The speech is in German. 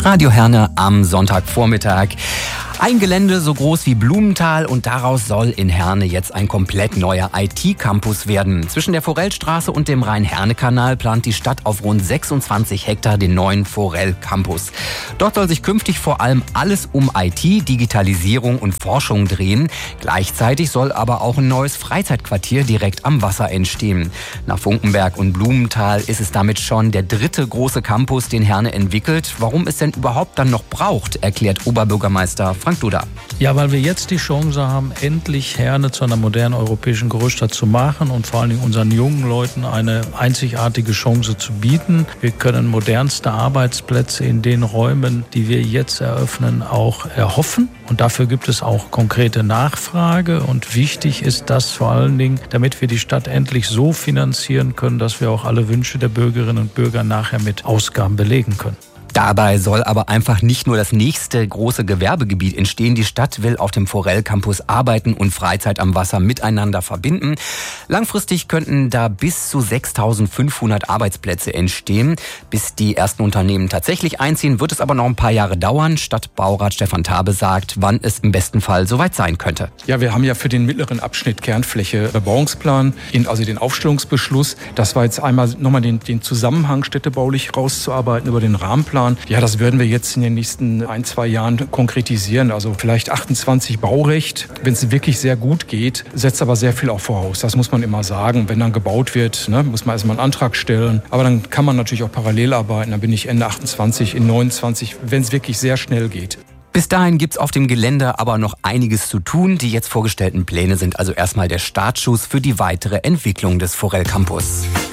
Radio Herne am Sonntagvormittag. Ein Gelände so groß wie Blumenthal und daraus soll in Herne jetzt ein komplett neuer IT-Campus werden. Zwischen der Forellstraße und dem Rhein-Herne-Kanal plant die Stadt auf rund 26 Hektar den neuen Forell-Campus. Dort soll sich künftig vor allem alles um IT, Digitalisierung und Forschung drehen. Gleichzeitig soll aber auch ein neues Freizeitquartier direkt am Wasser entstehen. Nach Funkenberg und Blumenthal ist es damit schon der dritte große Campus, den Herne entwickelt. Warum es denn überhaupt dann noch braucht, erklärt Oberbürgermeister Frank Duda. Ja, weil wir jetzt die Chance haben, endlich Herne zu einer modernen europäischen Großstadt zu machen und vor allen Dingen unseren jungen Leuten eine einzigartige Chance zu bieten. Wir können modernste Arbeitsplätze in den Räumen, die wir jetzt eröffnen, auch erhoffen. Und dafür gibt es auch konkrete Nachfrage. Und wichtig ist das vor allen Dingen, damit wir die Stadt endlich so finanzieren können, dass wir auch alle Wünsche der Bürgerinnen und Bürger nachher mit Ausgaben belegen können. Dabei soll aber einfach nicht nur das nächste große Gewerbegebiet entstehen. Die Stadt will auf dem Forell-Campus Arbeiten und Freizeit am Wasser miteinander verbinden. Langfristig könnten da bis zu 6.500 Arbeitsplätze entstehen. Bis die ersten Unternehmen tatsächlich einziehen, wird es aber noch ein paar Jahre dauern. Stadtbaurat Stefan Tabe sagt, wann es im besten Fall soweit sein könnte. Ja, wir haben ja für den mittleren Abschnitt Kernfläche Bebauungsplan, also den Aufstellungsbeschluss. Das war jetzt einmal nochmal den Zusammenhang städtebaulich rauszuarbeiten über den Rahmenplan. Ja, das werden wir jetzt in den nächsten 1-2 Jahren konkretisieren. Also vielleicht 28 Baurecht, wenn es wirklich sehr gut geht, setzt aber sehr viel auch voraus. Das muss man immer sagen. Wenn dann gebaut wird, muss man erstmal einen Antrag stellen. Aber dann kann man natürlich auch parallel arbeiten. Dann bin ich Ende 28, in 29, wenn es wirklich sehr schnell geht. Bis dahin gibt's auf dem Gelände aber noch einiges zu tun. Die jetzt vorgestellten Pläne sind also erstmal der Startschuss für die weitere Entwicklung des Forell Campus.